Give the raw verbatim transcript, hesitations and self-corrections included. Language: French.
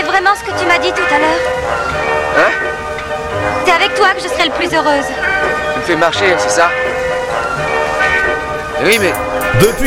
C'est vraiment ce que tu m'as dit tout à l'heure. Hein? C'est avec toi que je serai le plus heureuse. Tu me fais marcher, c'est ça? Oui, mais... Depuis